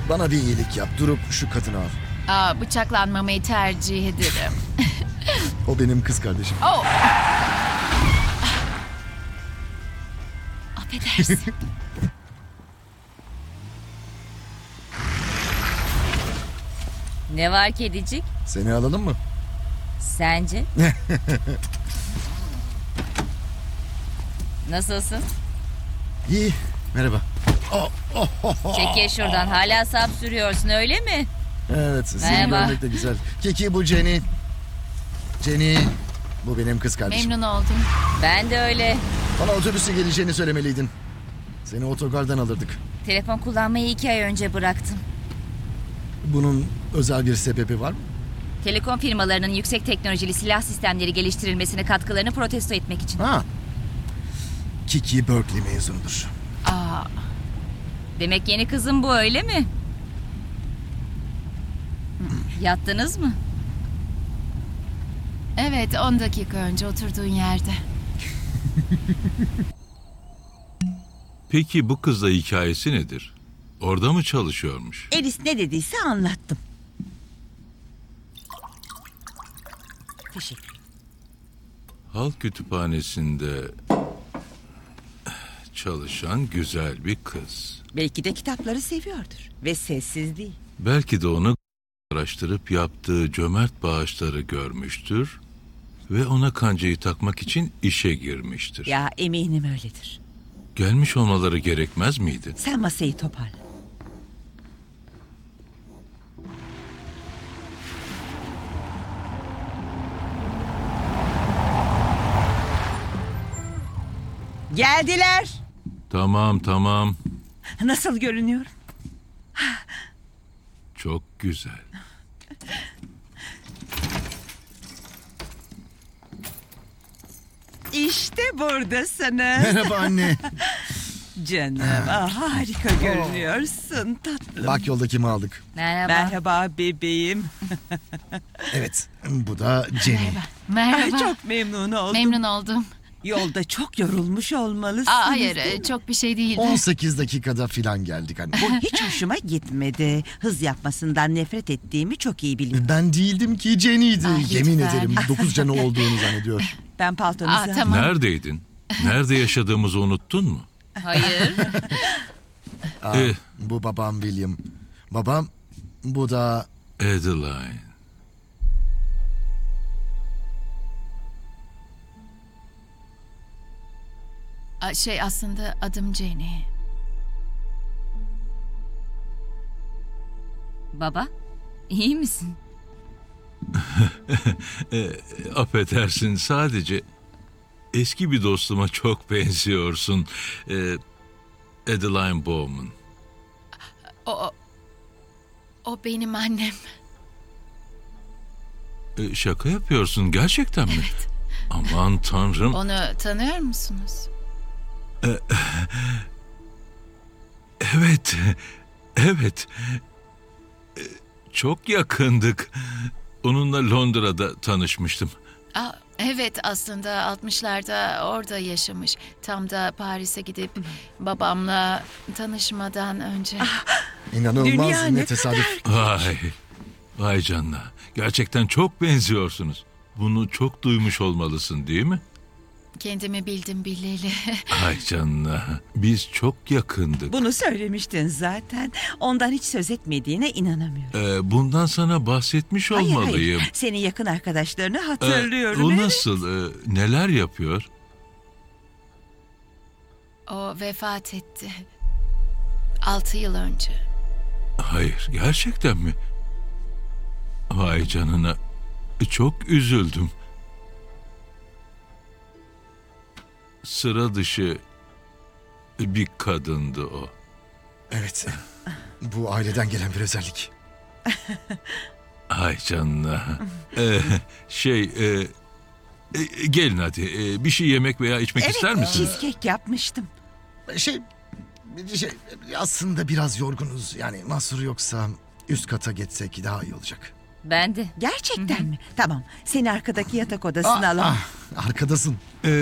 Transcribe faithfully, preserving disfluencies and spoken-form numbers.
Bana bir iyilik yap. Durup şu kadını al. Aa, bıçaklanmamayı tercih ederim. O benim kız kardeşim. Oh. Affedersin. Ne var kedicik? Seni alalım mı? Sence? Nasılsın? İyi. Merhaba. Oh, oh, oh, oh. Çekil şuradan. Hala sap sürüyorsun öyle mi? Evet, seni Merhaba. görmek de güzel. Kiki, bu Jenny. Jenny, bu benim kız kardeşim. Memnun oldum. Ben de öyle. Bana otobüsün geleceğini söylemeliydin. Seni otogardan alırdık. Telefon kullanmayı iki ay önce bıraktım. Bunun özel bir sebebi var mı? Telekom firmalarının yüksek teknolojili silah sistemleri geliştirilmesine katkılarını protesto etmek için. Ha. Kiki Berkeley mezunudur. Aa, Demek yeni kızım bu öyle mi? Yattınız mı? evet, on dakika önce oturduğun yerde. Peki bu kızla hikayesi nedir? Orada mı çalışıyormuş? Elis ne dediyse anlattım. Teşekkür. Halk kütüphanesinde çalışan güzel bir kız. Belki de kitapları seviyordur ve sessiz değil. Belki de onu araştırıp yaptığı cömert bağışları görmüştür ve ona kancayı takmak için işe girmiştir. Ya eminim öyledir. Gelmiş olmaları gerekmez miydi? Sen masayı toparla. Geldiler. Tamam tamam. Nasıl görünüyor? Çok güzel. İşte buradasınız. Merhaba anne. Canım, ah, harika görünüyorsun tatlım. Bak yolda kimi aldık. Merhaba. Merhaba bebeğim. Evet, bu da Jenny. Merhaba. Ay, çok memnun oldum. Memnun oldum. Yolda çok yorulmuş olmalısınız. Aa, hayır, değil mi? çok bir şey değildi. on sekiz dakikada filan geldik anne. Bu hiç hoşuma gitmedi. Hız yapmasından nefret ettiğimi çok iyi biliyorum. Ben değildim ki, Jenny'ydi. Ah, Yemin lütfen. ederim dokuz canı olduğunu zannediyor. Ben paltonuzu... Aa, tamam. Neredeydin? Nerede yaşadığımızı unuttun mu? Hayır. Aa, Eh. Bu babam William. Babam, bu da... Adeline. Aa, şey, aslında adım Jenny. Baba, iyi misin? E, affedersin, sadece eski bir dostuma çok benziyorsun. E, Adeline Bowman. O, o, o benim annem. E, şaka yapıyorsun gerçekten mi? Evet. Aman tanrım. Onu tanıyor musunuz? Evet. Evet. E, çok yakındık. Onunla Londra'da tanışmıştım. Aa, evet, aslında altmışlarda orada yaşamış. Tam da Paris'e gidip babamla tanışmadan önce. İnanılmaz Dünya ne ne tesadüf. Vay. Vay canına. Gerçekten çok benziyorsunuz. Bunu çok duymuş olmalısın değil mi? Kendimi bildim bileli. Ay canına. Biz çok yakındık. Bunu söylemiştin zaten. Ondan hiç söz etmediğine inanamıyorum. Ee, bundan sana bahsetmiş Hayır olmalıyım. hayır. Senin yakın arkadaşlarını Ee, hatırlıyorum. o evet. nasıl? Ee, neler yapıyor? O vefat etti. Altı yıl önce. Hayır, gerçekten mi? Vay canına. Çok üzüldüm. Sıra dışı bir kadındı o. Evet, bu aileden gelen bir özellik. Ay canına. Ee, şey, e, e, gelin hadi. E, bir şey yemek veya içmek Evet, ister misin? cheesecake yapmıştım. Şey, şey, aslında biraz yorgunuz. Yani mahsuru yoksa üst kata geçsek daha iyi olacak. Ben de. Gerçekten mi? Tamam. Seni arkadaki yatak odasına Ah, alalım. ah, arkadasın.